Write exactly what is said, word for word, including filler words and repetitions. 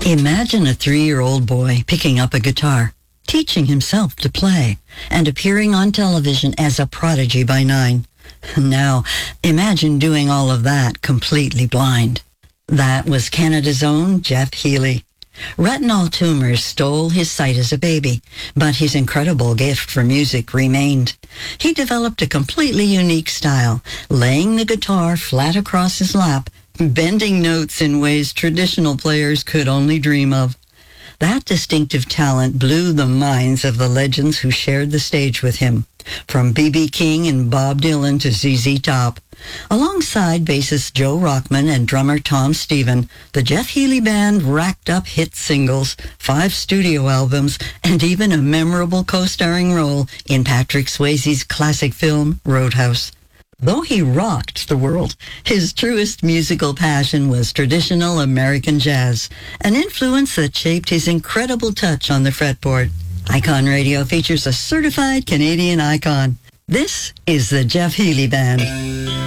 Imagine a three-year-old boy picking up a guitar, teaching himself to play, and appearing on television as a prodigy by nine. Now, imagine doing all of that completely blind. That was Canada's own Jeff Healey. Retinal tumors stole his sight as a baby, but his incredible gift for music remained. He developed a completely unique style, laying the guitar flat across his lap, bending notes in ways traditional players could only dream of. That distinctive talent blew the minds of the legends who shared the stage with him, from B B King and Bob Dylan to Z Z Top. Alongside bassist Joe Rockman and drummer Tom Stephen, the Jeff Healey Band racked up hit singles, five studio albums, and even a memorable co-starring role in Patrick Swayze's classic film, Roadhouse. Though he rocked the world, his truest musical passion was traditional American jazz, an influence that shaped his incredible touch on the fretboard. Icon Radio features a certified Canadian icon. This is the Jeff Healey Band.